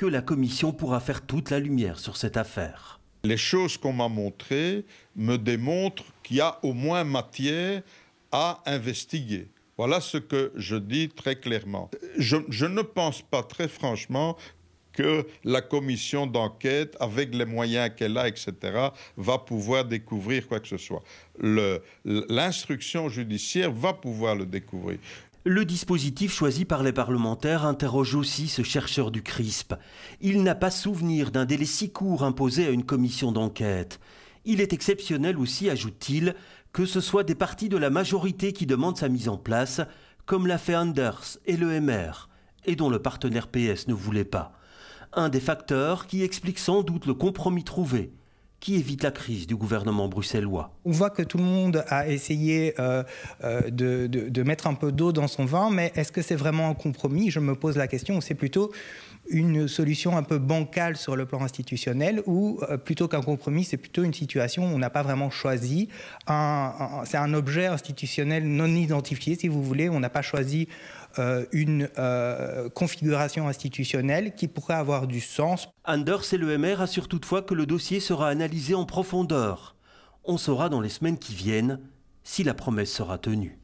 que la commission pourra faire toute la lumière sur cette affaire. Les choses qu'on m'a montrées me démontrent qu'il y a au moins matière à investiguer. Voilà ce que je dis très clairement. Je ne pense pas très franchement que la commission d'enquête, avec les moyens qu'elle a, etc., va pouvoir découvrir quoi que ce soit. L'instruction judiciaire va pouvoir le découvrir. Le dispositif choisi par les parlementaires interroge aussi ce chercheur du CRISP. Il n'a pas souvenir d'un délai si court imposé à une commission d'enquête. Il est exceptionnel aussi, ajoute-t-il, que ce soit des partis de la majorité qui demandent sa mise en place, comme l'a fait Anders et le MR, et dont le partenaire PS ne voulait pas. Un des facteurs qui explique sans doute le compromis trouvé, qui évite la crise du gouvernement bruxellois. On voit que tout le monde a essayé de mettre un peu d'eau dans son vin, mais est-ce que c'est vraiment un compromis? Je me pose la question, ou c'est plutôt une solution un peu bancale sur le plan institutionnel, ou plutôt qu'un compromis, c'est plutôt une situation où on n'a pas vraiment choisi. C'est un objet institutionnel non identifié, si vous voulez. On n'a pas choisi une configuration institutionnelle qui pourrait avoir du sens. Anders et le MR assurent toutefois que le dossier sera analysé en profondeur. On saura dans les semaines qui viennent si la promesse sera tenue.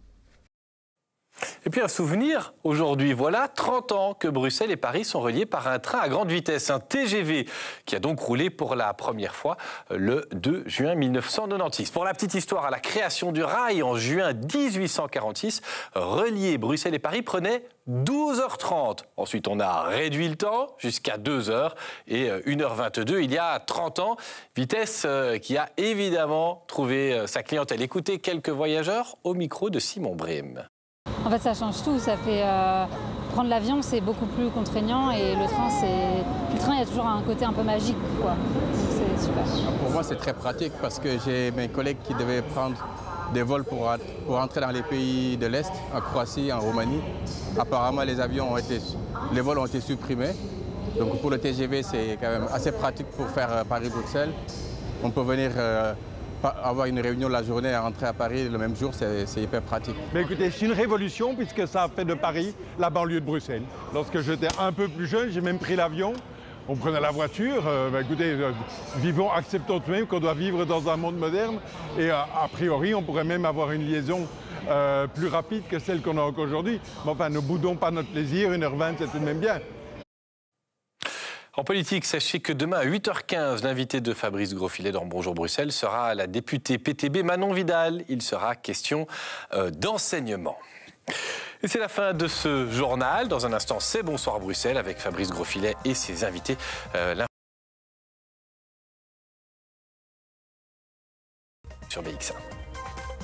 Et puis un souvenir, aujourd'hui, voilà 30 ans que Bruxelles et Paris sont reliés par un train à grande vitesse, un TGV, qui a donc roulé pour la première fois le 2 juin 1996. Pour la petite histoire, à la création du rail en juin 1846, relier Bruxelles et Paris prenait 12h30. Ensuite, on a réduit le temps jusqu'à 2h et 1h22 il y a 30 ans. Vitesse qui a évidemment trouvé sa clientèle. Écoutez quelques voyageurs au micro de Simon Brem. En fait, ça change tout. Ça fait prendre l'avion, c'est beaucoup plus contraignant, et le train, il y a toujours un côté un peu magique, quoi. Donc c'est super. Pour moi, c'est très pratique parce que j'ai mes collègues qui devaient prendre des vols pour entrer dans les pays de l'Est, en Croatie, en Roumanie. Apparemment, les vols ont été supprimés. Donc pour le TGV, c'est quand même assez pratique pour faire Paris-Bruxelles. On peut venir avoir une réunion la journée et rentrer à Paris le même jour, c'est hyper pratique. Mais écoutez, c'est une révolution puisque ça a fait de Paris la banlieue de Bruxelles. Lorsque j'étais un peu plus jeune, j'ai même pris l'avion. On prenait la voiture. Écoutez, vivons, acceptons tout de même qu'on doit vivre dans un monde moderne. Et a priori, on pourrait même avoir une liaison plus rapide que celle qu'on a aujourd'hui. Mais enfin, ne boudons pas notre plaisir. 1h20, c'est tout de même bien. En politique, sachez que demain à 8h15, l'invité de Fabrice Grosfilet dans Bonjour Bruxelles sera la députée PTB Manon Vidal. Il sera question d'enseignement. Et c'est la fin de ce journal. Dans un instant, c'est Bonsoir Bruxelles avec Fabrice Grosfilet et ses invités. Sur BX1.